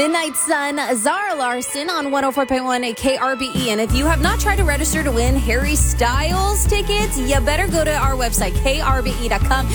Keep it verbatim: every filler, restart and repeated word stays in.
Midnight Sun, Zara Larson on one oh four point one K R B E. And if you have not tried to register to win Harry Styles tickets, you better go to our website, K R B E dot com.